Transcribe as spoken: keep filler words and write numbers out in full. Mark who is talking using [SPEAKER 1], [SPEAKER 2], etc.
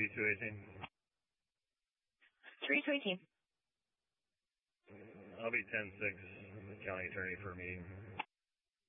[SPEAKER 1] two eighteen.
[SPEAKER 2] three two eighteen.
[SPEAKER 1] I'll be ten six, county attorney for a meeting.